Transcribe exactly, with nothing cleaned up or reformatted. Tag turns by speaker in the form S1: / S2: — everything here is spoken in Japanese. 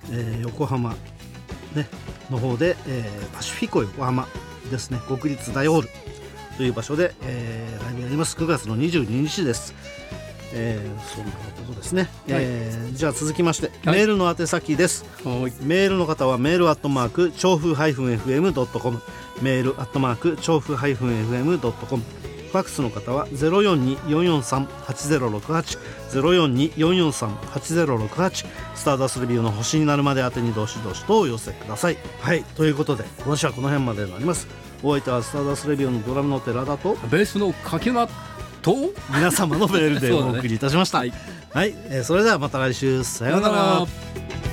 S1: えー、横浜、ね、の方で、えー、パシフィコ横浜ですね、国立大ホールという場所で、えー、ライブやります。くがつのにじゅうににちです。えー、そんなことですね、はい、えー、じゃあ続きまして、はい、メールの宛先です。はい、メールの方はメールアットマーク調布 エフエムドットコム、 メールアットマーク調布 エフエムドットコム、 ファックスの方は ゼロよんに よんよんさん はちゼロろくはち ゼロよんに よんよんさん はちゼロろくはち、スターダストレビューの星になるまで宛てにどしどしとお寄せください。はい、ということで今週はこの辺までになります。お相手はスターダストレビューのドラムの寺田と
S2: ベースの柿沼と
S1: 皆様のメールでお送りいたしました。はい、はい、えー、それではまた来週、さようなら。